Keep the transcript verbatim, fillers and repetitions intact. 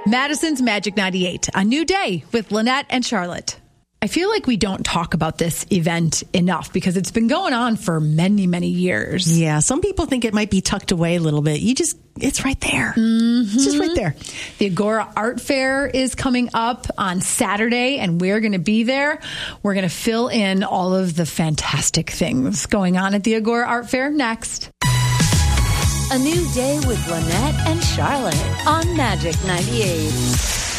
Madison's Magic ninety-eight, a new day with Lynette and Charlotte. I feel like we don't talk about this event enough because it's been going on for many, many years. Yeah, some people think it might be tucked away a little bit. You just, it's right there. Mm-hmm. It's just right there. The Agora Art Fair is coming up on Saturday, and we're going to be there. We're going to fill in all of the fantastic things going on at the Agora Art Fair next. A new day with Lynette and Charlotte on Magic ninety-eight.